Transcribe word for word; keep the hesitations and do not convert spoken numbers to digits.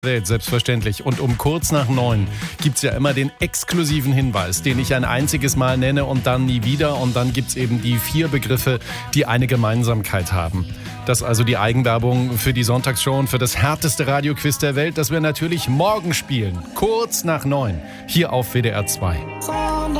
Welt, selbstverständlich. Und um kurz nach neun gibt's ja immer den exklusiven Hinweis, den ich ein einziges Mal nenne und dann nie wieder. Und dann gibt's eben die vier Begriffe, die eine Gemeinsamkeit haben. Das ist also die Eigenwerbung für die Sonntagsshow und für das härteste Radioquiz der Welt, das wir natürlich morgen spielen. Kurz nach neun. Hier auf W D R zwei.